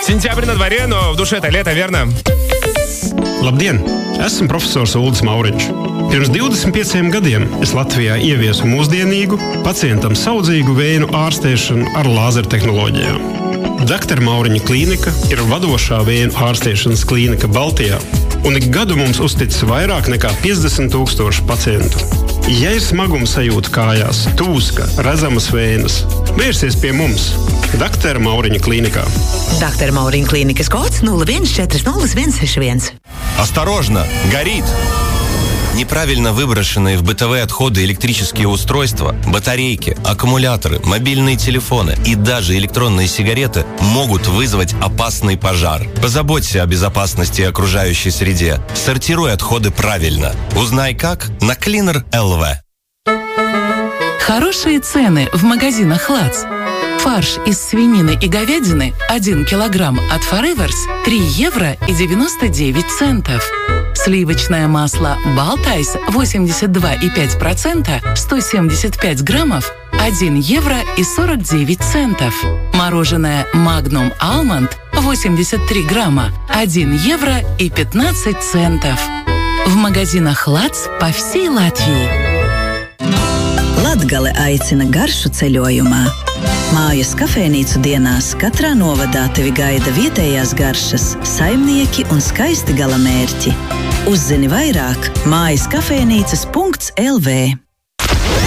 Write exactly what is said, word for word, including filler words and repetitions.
Сентябрь на дворе, но в душе-то лето, верно? Labdien! Esmu profesors Uldis Mauriņš. Pirms divdesmit pieciem gadiem es Latvijā ieviesu mūsdienīgu, pacientam saudzīgu vēju ārstēšanu ar lāzertehnoloģijām. Daktere Mauriņa klīnika ir vadošā vēju ārstēšanas klīnika Baltijā, un ik gadu mums uztic vairāk nekā piecdesmit tūkstoši pacientu. Ja ir smaguma sajūta kājās, tūska, redzamas vējas, vērsies pie mums, Daktere Mauriņa klīnikā. Daktere Mauriņa klīnikas kods nulle viens četri nulle viens seši viens. Осторожно! Горит! Неправильно выброшенные в бытовые отходы электрические устройства, батарейки, аккумуляторы, мобильные телефоны и даже электронные сигареты могут вызвать опасный пожар. Позаботься о безопасности окружающей среде. Сортируй отходы правильно. Узнай как на Cleaner точка эл ви. Хорошие цены в магазинах «Ладс». Фарш из свинины и говядины один килограмм от Forevers три евро и девяносто девять центов. Сливочное масло Балтайс восемьдесят два и пять десятых процента сто семьдесят пять граммов один евро и сорок девять центов. Мороженое Magnum Almond восемьдесят три грамма один евро и пятнадцать центов. В магазинах «Ладс» по всей Латвии. Latgale aicina garšu ceļojumā. Mājas kafejnīcu dienās katrā novadā tevi gaida vietējās garšas, saimnieki un skaisti galamērķi. Uzzini vairāk mājas kafejnīcas punkts el vē.